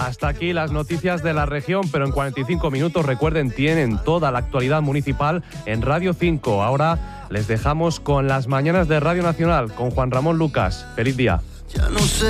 Hasta aquí las noticias de la región, pero en 45 minutos, recuerden, tienen toda la actualidad municipal en Radio 5. Ahora les dejamos con las mañanas de Radio Nacional, con Juan Ramón Lucas. Feliz día. Ya no sé